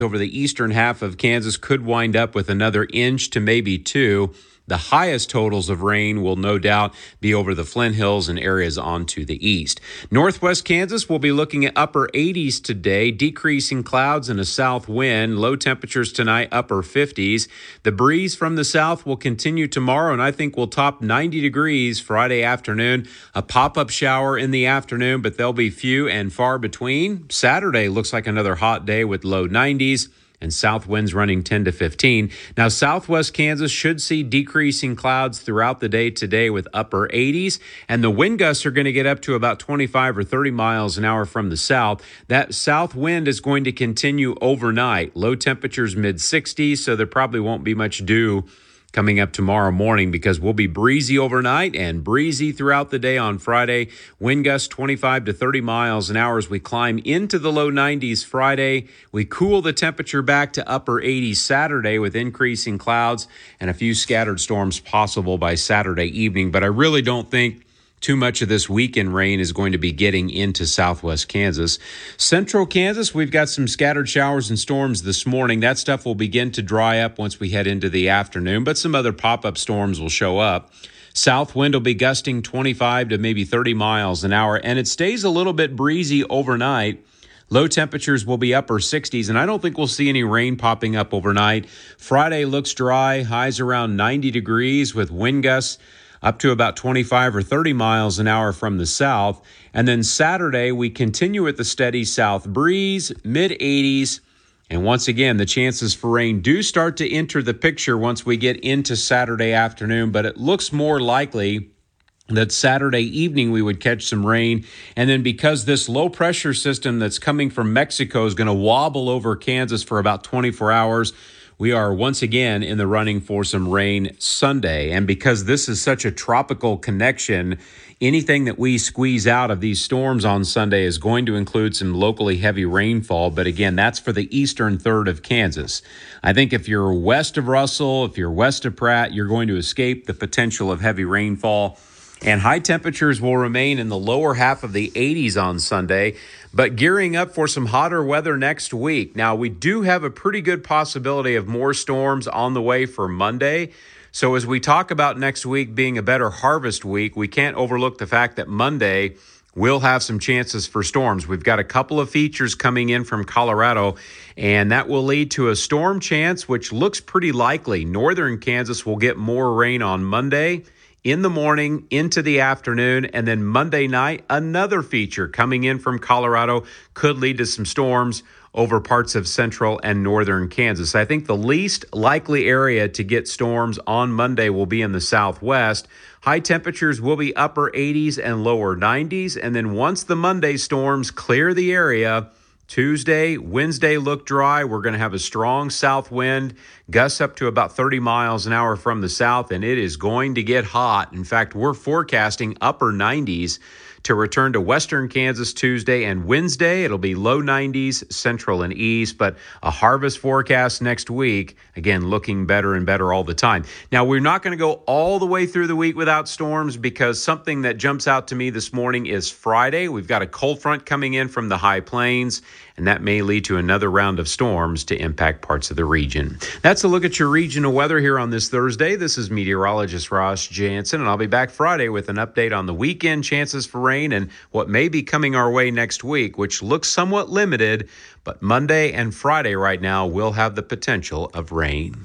over the eastern half of Kansas could wind up with another inch to maybe 2. The highest totals of rain will no doubt be over the Flint Hills and areas onto the east. Northwest Kansas will be looking at upper 80s today, decreasing clouds and a south wind. Low temperatures tonight, upper 50s. The breeze from the south will continue tomorrow, and I think will top 90 degrees Friday afternoon. A pop-up shower in the afternoon, but they'll be few and far between. Saturday looks like another hot day with low 90s. And south winds running 10 to 15. Now, southwest Kansas should see decreasing clouds throughout the day today with upper 80s. And the wind gusts are going to get up to about 25 or 30 miles an hour from the south. That south wind is going to continue overnight. Low temperatures mid-60s, so there probably won't be much dew coming up tomorrow morning because we'll be breezy overnight and breezy throughout the day on Friday. Wind gusts 25 to 30 miles an hour as we climb into the low 90s Friday. We cool the temperature back to upper 80s Saturday with increasing clouds and a few scattered storms possible by Saturday evening. But I really don't think too much of this weekend rain is going to be getting into southwest Kansas. Central Kansas, we've got some scattered showers and storms this morning. That stuff will begin to dry up once we head into the afternoon, but some other pop-up storms will show up. South wind will be gusting 25 to maybe 30 miles an hour, and it stays a little bit breezy overnight. Low temperatures will be upper 60s, and I don't think we'll see any rain popping up overnight. Friday looks dry, highs around 90 degrees with wind gusts up to about 25 or 30 miles an hour from the south. And then Saturday, we continue with the steady south breeze, mid-80s. And once again, the chances for rain do start to enter the picture once we get into Saturday afternoon, but it looks more likely that Saturday evening we would catch some rain. And then because this low pressure system that's coming from Mexico is going to wobble over Kansas for about 24 hours, we are once again in the running for some rain Sunday. And because this is such a tropical connection, anything that we squeeze out of these storms on Sunday is going to include some locally heavy rainfall. But again, that's for the eastern third of Kansas. I think if you're west of Russell, if you're west of Pratt, you're going to escape the potential of heavy rainfall. And high temperatures will remain in the lower half of the 80s on Sunday, but gearing up for some hotter weather next week. Now, we do have a pretty good possibility of more storms on the way for Monday. So as we talk about next week being a better harvest week, we can't overlook the fact that Monday we'll have some chances for storms. We've got a couple of features coming in from Colorado, and that will lead to a storm chance, which looks pretty likely. Northern Kansas will get more rain on Monday in the morning into the afternoon, and then Monday night, another feature coming in from Colorado could lead to some storms over parts of central and northern Kansas. I think the least likely area to get storms on Monday will be in the southwest. High temperatures will be upper 80s and lower 90s, and then once the Monday storms clear the area, Tuesday, Wednesday look dry. We're going to have a strong south wind, gusts up to about 30 miles an hour from the south, and it is going to get hot. In fact, we're forecasting upper 90s to return to western Kansas Tuesday and Wednesday. It'll be low 90s, central and east, but a harvest forecast next week, again, looking better and better all the time. Now, we're not going to go all the way through the week without storms because something that jumps out to me this morning is Friday. We've got a cold front coming in from the high plains, and that may lead to another round of storms to impact parts of the region. That's a look at your regional weather here on this Thursday. This is meteorologist Ross Jansen, and I'll be back Friday with an update on the weekend chances for rain and what may be coming our way next week, which looks somewhat limited, but Monday and Friday right now will have the potential of rain.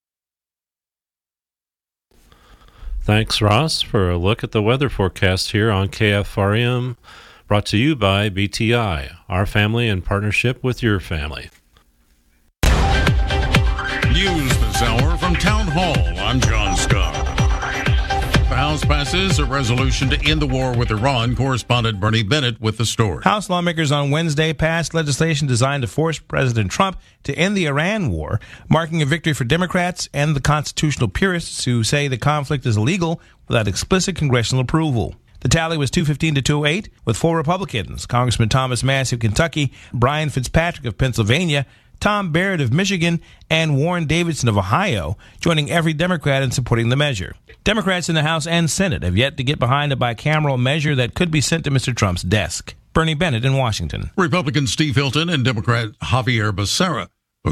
Thanks, Ross, for a look at the weather forecast here on KFRM. Brought to you by BTI, our family in partnership with your family. News this hour from Town Hall. I'm John Scott. The House passes a resolution to end the war with Iran. Correspondent Bernie Bennett with the story. House lawmakers on Wednesday passed legislation designed to force President Trump to end the Iran war, marking a victory for Democrats and the constitutional purists who say the conflict is illegal without explicit congressional approval. The tally was 215 to 208, with 4 Republicans, Congressman Thomas Massie of Kentucky, Brian Fitzpatrick of Pennsylvania, Tom Barrett of Michigan, and Warren Davidson of Ohio, joining every Democrat in supporting the measure. Democrats in the House and Senate have yet to get behind a bicameral measure that could be sent to Mr. Trump's desk. Bernie Bennett in Washington. Republican Steve Hilton and Democrat Javier Becerra